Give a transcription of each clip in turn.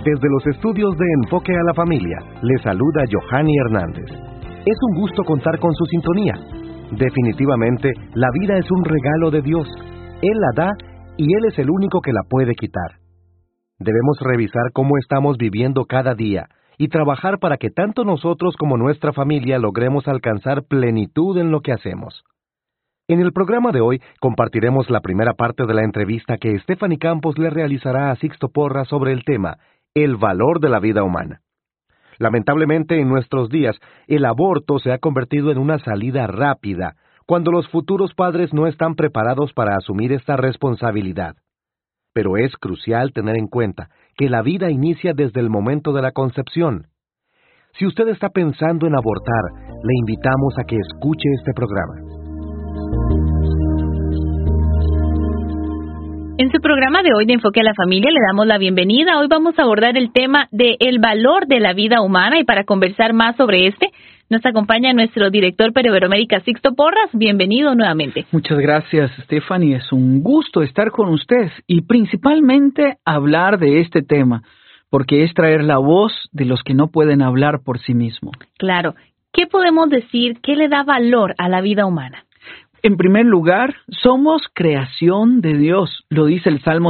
Desde los estudios de Enfoque a la Familia, le saluda Johanny Hernández. Es un gusto contar con su sintonía. Definitivamente, la vida es un regalo de Dios. Él la da y Él es el único que la puede quitar. Debemos revisar cómo estamos viviendo cada día y trabajar para que tanto nosotros como nuestra familia logremos alcanzar plenitud en lo que hacemos. En el programa de hoy compartiremos la primera parte de la entrevista que Stephanie Campos le realizará a Sixto Porras sobre el tema, el valor de la vida humana. Lamentablemente, en nuestros días, el aborto se ha convertido en una salida rápida, cuando los futuros padres no están preparados para asumir esta responsabilidad. Pero es crucial tener en cuenta que la vida inicia desde el momento de la concepción. Si usted está pensando en abortar, le invitamos a que escuche este programa. En su programa de hoy de Enfoque a la Familia le damos la bienvenida. Hoy vamos a abordar el tema de el valor de la vida humana y para conversar más sobre nos acompaña nuestro director para Iberoamérica, Sixto Porras. Bienvenido nuevamente. Muchas gracias, Stephanie. Es un gusto estar con usted y principalmente hablar de este tema, porque es traer la voz de los que no pueden hablar por sí mismos. Claro. ¿Qué podemos decir? ¿Qué le da valor a la vida humana? En primer lugar, somos creación de Dios, lo dice el Salmo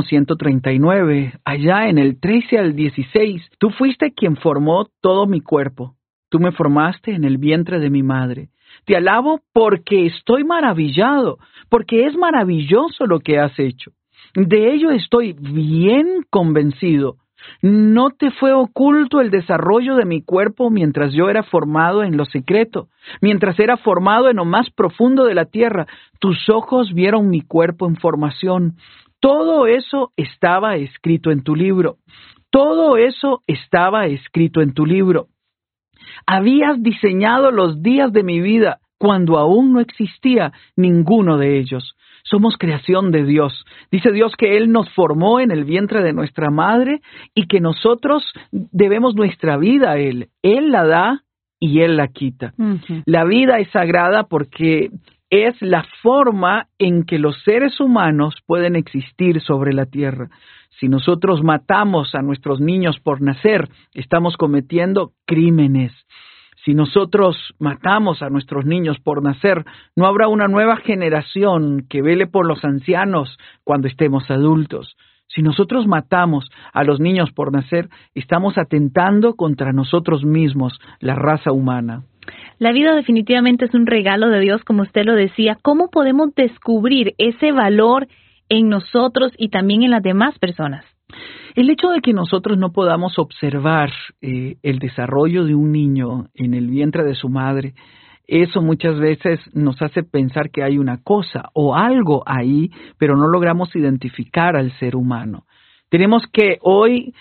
139, allá en el 13 al 16. Tú fuiste quien formó todo mi cuerpo. Tú me formaste en el vientre de mi madre. Te alabo porque estoy maravillado, porque es maravilloso lo que has hecho. De ello estoy bien convencido. No te fue oculto el desarrollo de mi cuerpo mientras yo era formado en lo secreto, mientras era formado en lo más profundo de la tierra. Tus ojos vieron mi cuerpo en formación. Todo eso estaba escrito en tu libro. Todo eso estaba escrito en tu libro. Habías diseñado los días de mi vida cuando aún no existía ninguno de ellos. Somos creación de Dios. Dice Dios que Él nos formó en el vientre de nuestra madre y que nosotros debemos nuestra vida a Él. Él la da y Él la quita. Uh-huh. La vida es sagrada porque es la forma en que los seres humanos pueden existir sobre la tierra. Si nosotros matamos a nuestros niños por nacer, estamos cometiendo crímenes. Si nosotros matamos a nuestros niños por nacer, no habrá una nueva generación que vele por los ancianos cuando estemos adultos. Si nosotros matamos a los niños por nacer, estamos atentando contra nosotros mismos, la raza humana. La vida definitivamente es un regalo de Dios, como usted lo decía. ¿Cómo podemos descubrir ese valor en nosotros y también en las demás personas? El hecho de que nosotros no podamos observar el desarrollo de un niño en el vientre de su madre, eso muchas veces nos hace pensar que hay una cosa o algo ahí, pero no logramos identificar al ser humano. Tenemos que hoy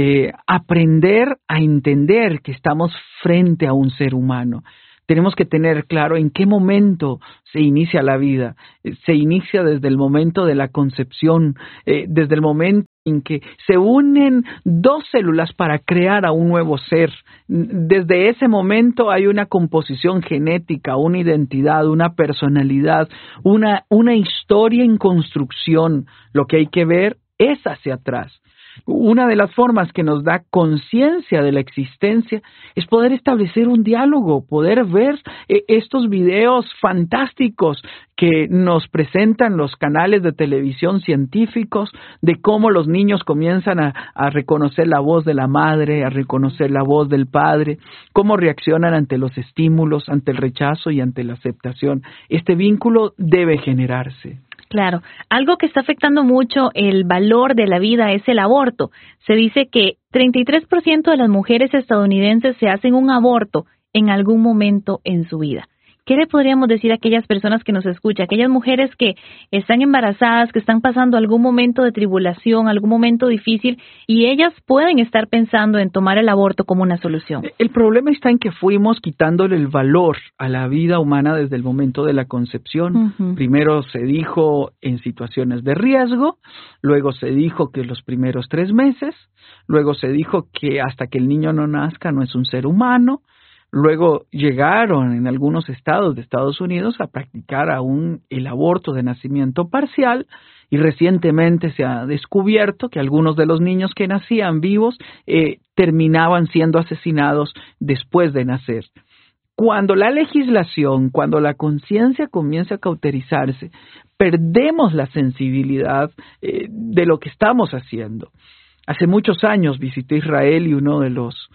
aprender a entender que estamos frente a un ser humano. Tenemos que tener claro en qué momento se inicia la vida. Se inicia desde el momento de la concepción, desde el momento en que se unen dos células para crear a un nuevo ser. Desde ese momento hay una composición genética, una identidad, una personalidad, una historia en construcción. Lo que hay que ver es hacia atrás. Una de las formas que nos da conciencia de la existencia es poder establecer un diálogo, poder ver estos videos fantásticos que nos presentan los canales de televisión científicos de cómo los niños comienzan a reconocer la voz de la madre, a reconocer la voz del padre, cómo reaccionan ante los estímulos, ante el rechazo y ante la aceptación. Este vínculo debe generarse. Claro, algo que está afectando mucho el valor de la vida es el aborto. Se dice que 33% de las mujeres estadounidenses se hacen un aborto en algún momento en su vida. ¿Qué le podríamos decir a aquellas personas que nos escuchan, aquellas mujeres que están embarazadas, que están pasando algún momento de tribulación, algún momento difícil, y ellas pueden estar pensando en tomar el aborto como una solución? El problema está en que fuimos quitándole el valor a la vida humana desde el momento de la concepción. Uh-huh. Primero se dijo en situaciones de riesgo, luego se dijo que los primeros 3 meses, luego se dijo que hasta que el niño no nazca no es un ser humano. Luego llegaron en algunos estados de Estados Unidos a practicar aún el aborto de nacimiento parcial Y recientemente se ha descubierto que algunos de los niños que nacían vivos terminaban siendo asesinados después de nacer. Cuando la legislación, cuando la conciencia comienza a cauterizarse, perdemos la sensibilidad de lo que estamos haciendo. Hace muchos años visité Israel y uno de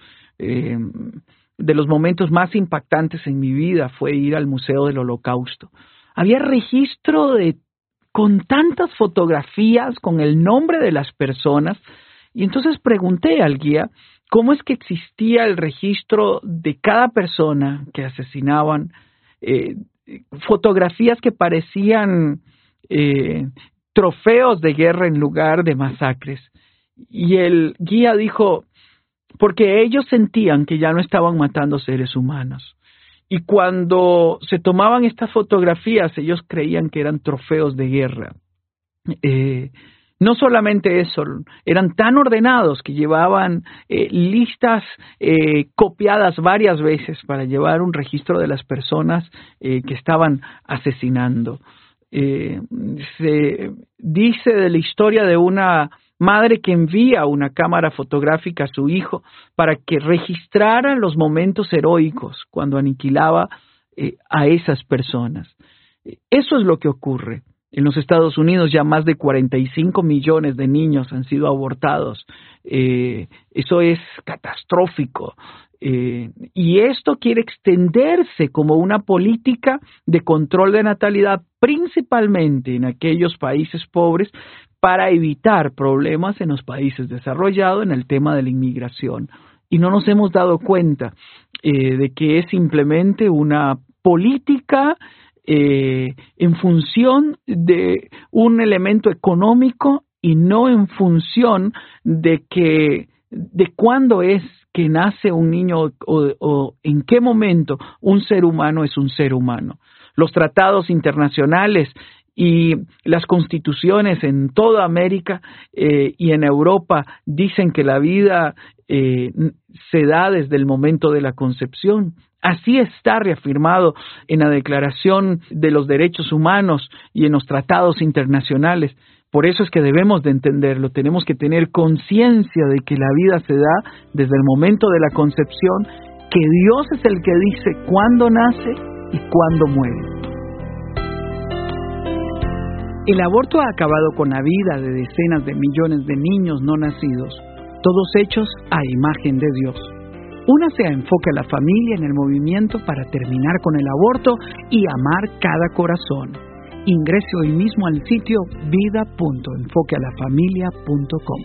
los momentos más impactantes en mi vida fue ir al Museo del Holocausto. Había registro con tantas fotografías, con el nombre de las personas, y entonces pregunté al guía cómo es que existía el registro de cada persona que asesinaban, fotografías que parecían trofeos de guerra en lugar de masacres. Y el guía dijo, porque ellos sentían que ya no estaban matando seres humanos. Y cuando se tomaban estas fotografías, ellos creían que eran trofeos de guerra. No solamente eso, eran tan ordenados que llevaban listas copiadas varias veces para llevar un registro de las personas que estaban asesinando. Se dice de la historia de una madre que envía una cámara fotográfica a su hijo para que registrara los momentos heroicos cuando aniquilaba a esas personas. Eso es lo que ocurre. En los Estados Unidos ya más de 45 millones de niños han sido abortados. Eso es catastrófico. Y esto quiere extenderse como una política de control de natalidad, principalmente en aquellos países pobres, para evitar problemas en los países desarrollados en el tema de la inmigración. Y no nos hemos dado cuenta de que es simplemente una política en función de un elemento económico y no en función de cuándo es que nace un niño o en qué momento un ser humano es un ser humano. Los tratados internacionales y las constituciones en toda América y en Europa dicen que la vida se da desde el momento de la concepción. Así está reafirmado en la Declaración de los Derechos Humanos y en los tratados internacionales. Por eso es que debemos de entenderlo, tenemos que tener conciencia de que la vida se da desde el momento de la concepción, que Dios es el que dice cuándo nace y cuándo muere. El aborto ha acabado con la vida de decenas de millones de niños no nacidos, todos hechos a imagen de Dios. Únase a Enfoque a la Familia en el movimiento para terminar con el aborto y amar cada corazón. Ingrese hoy mismo al sitio vida.enfoquealafamilia.com.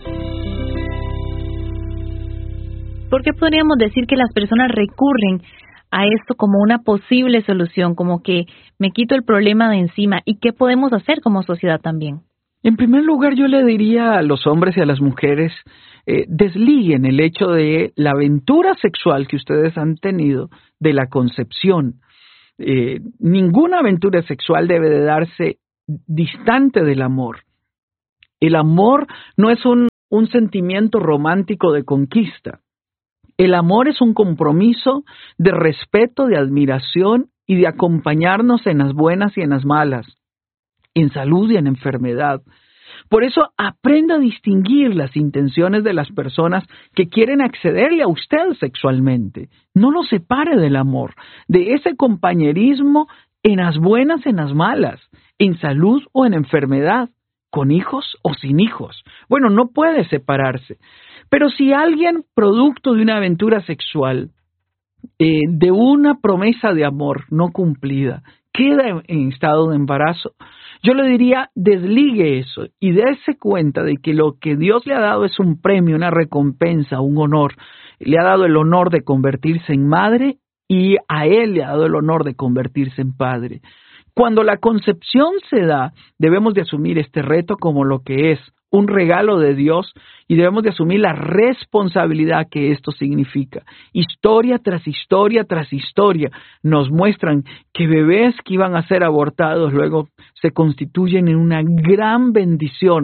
¿Por qué podríamos decir que las personas recurren a esto como una posible solución, como que me quito el problema de encima? ¿Y qué podemos hacer como sociedad también? En primer lugar, yo le diría a los hombres y a las mujeres, desliguen el hecho de la aventura sexual que ustedes han tenido de la concepción. Ninguna aventura sexual debe de darse distante del amor. El amor no es un sentimiento romántico de conquista. El amor es un compromiso de respeto, de admiración y de acompañarnos en las buenas y en las malas, en salud y en enfermedad. Por eso aprenda a distinguir las intenciones de las personas que quieren accederle a usted sexualmente. No lo separe del amor, de ese compañerismo en las buenas, en las malas, en salud o en enfermedad, con hijos o sin hijos. Bueno, no puede separarse. Pero si alguien, producto de una aventura sexual, de una promesa de amor no cumplida, queda en estado de embarazo, yo le diría, desligue eso y dése cuenta de que lo que Dios le ha dado es un premio, una recompensa, un honor. Le ha dado el honor de convertirse en madre y a él le ha dado el honor de convertirse en padre. Cuando la concepción se da, debemos de asumir este reto como lo que es, un regalo de Dios, y debemos de asumir la responsabilidad que esto significa. Historia tras historia tras historia nos muestran que bebés que iban a ser abortados luego se constituyen en una gran bendición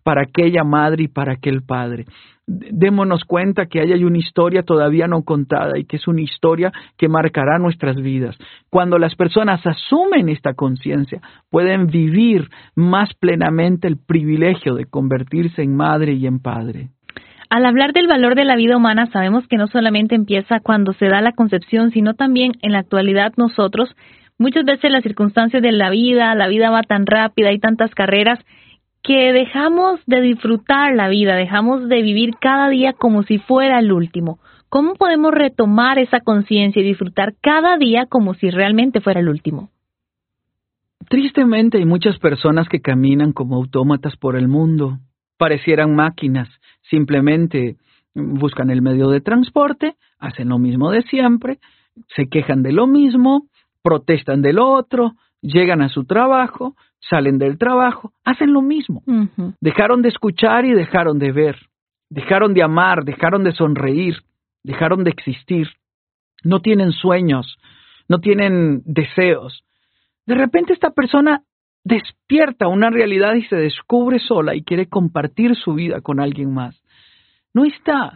para aquella madre y para aquel padre. Démonos cuenta que ahí hay una historia todavía no contada y que es una historia que marcará nuestras vidas. Cuando las personas asumen esta conciencia, pueden vivir más plenamente el privilegio de convertirse en madre y en padre. Al hablar del valor de la vida humana, sabemos que no solamente empieza cuando se da la concepción, sino también en la actualidad nosotros. Muchas veces las circunstancias de la vida va tan rápida, hay tantas carreras, que dejamos de disfrutar la vida, dejamos de vivir cada día como si fuera el último. ¿Cómo podemos retomar esa conciencia y disfrutar cada día como si realmente fuera el último? Tristemente hay muchas personas que caminan como autómatas por el mundo. Parecieran máquinas, simplemente buscan el medio de transporte, hacen lo mismo de siempre, se quejan de lo mismo, protestan de lo otro, llegan a su trabajo, salen del trabajo, hacen lo mismo. Uh-huh. Dejaron de escuchar y dejaron de ver, dejaron de amar, dejaron de sonreír, dejaron de existir. No tienen sueños, no tienen deseos. De repente esta persona despierta una realidad y se descubre sola y quiere compartir su vida con alguien más. No está.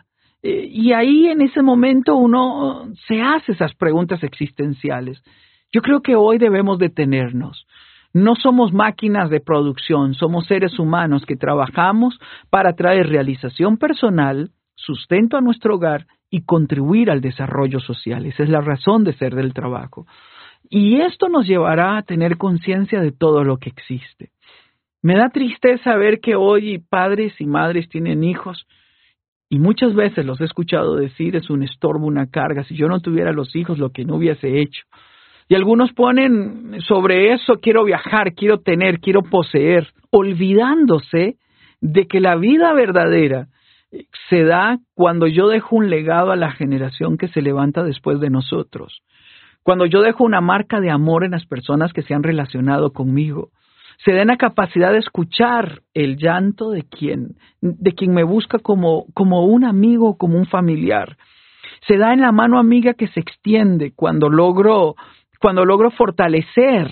Y ahí en ese momento uno se hace esas preguntas existenciales. Yo creo que hoy debemos detenernos. No somos máquinas de producción, somos seres humanos que trabajamos para traer realización personal, sustento a nuestro hogar y contribuir al desarrollo social. Esa es la razón de ser del trabajo. Y esto nos llevará a tener conciencia de todo lo que existe. Me da tristeza ver que hoy padres y madres tienen hijos y muchas veces los he escuchado decir es un estorbo, una carga. Si yo no tuviera los hijos, lo que no hubiese hecho. Y algunos ponen sobre eso, quiero viajar, quiero tener, quiero poseer, olvidándose de que la vida verdadera se da cuando yo dejo un legado a la generación que se levanta después de nosotros. Cuando yo dejo una marca de amor en las personas que se han relacionado conmigo. Se da en la capacidad de escuchar el llanto de quien me busca como un amigo, como un familiar. Se da en la mano amiga que se extiende cuando logro fortalecer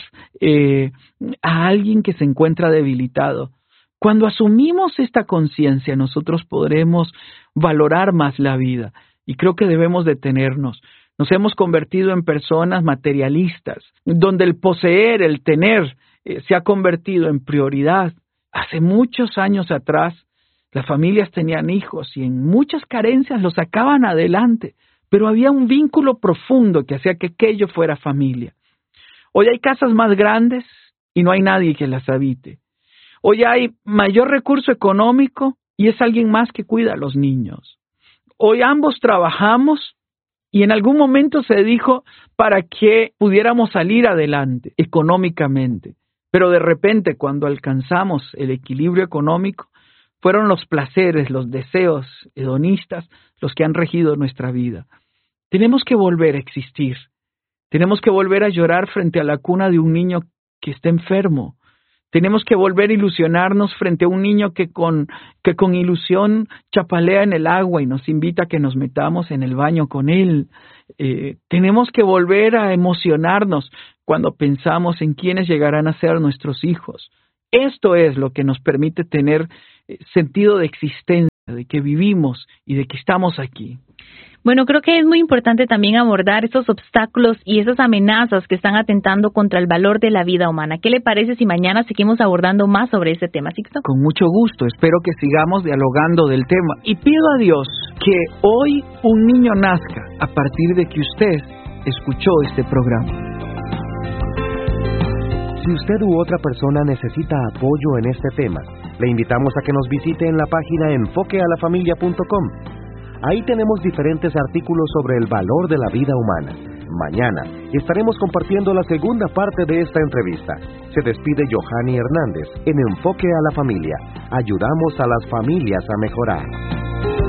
a alguien que se encuentra debilitado. Cuando asumimos esta conciencia, nosotros podremos valorar más la vida. Y creo que debemos detenernos. Nos hemos convertido en personas materialistas, donde el poseer, el tener, se ha convertido en prioridad. Hace muchos años atrás, las familias tenían hijos y en muchas carencias los sacaban adelante. Pero había un vínculo profundo que hacía que aquello fuera familia. Hoy hay casas más grandes y no hay nadie que las habite. Hoy hay mayor recurso económico y es alguien más que cuida a los niños. Hoy ambos trabajamos y en algún momento se dijo para que pudiéramos salir adelante económicamente. Pero de repente cuando alcanzamos el equilibrio económico, fueron los placeres, los deseos hedonistas los que han regido nuestra vida. Tenemos que volver a existir. Tenemos que volver a llorar frente a la cuna de un niño que está enfermo. Tenemos que volver a ilusionarnos frente a un niño que con ilusión chapalea en el agua y nos invita a que nos metamos en el baño con él. Tenemos que volver a emocionarnos cuando pensamos en quiénes llegarán a ser nuestros hijos. Esto es lo que nos permite tener sentido de existencia, de que vivimos y de que estamos aquí. Bueno, creo que es muy importante también abordar esos obstáculos y esas amenazas que están atentando contra el valor de la vida humana. ¿Qué le parece si mañana seguimos abordando más sobre ese tema, Sixto? Con mucho gusto, espero que sigamos dialogando del tema. Y pido a Dios que hoy un niño nazca a partir de que usted escuchó este programa. Si usted u otra persona necesita apoyo en este tema, le invitamos a que nos visite en la página enfoquealafamilia.com. Ahí tenemos diferentes artículos sobre el valor de la vida humana. Mañana estaremos compartiendo la segunda parte de esta entrevista. Se despide Yohani Hernández en Enfoque a la Familia. Ayudamos a las familias a mejorar.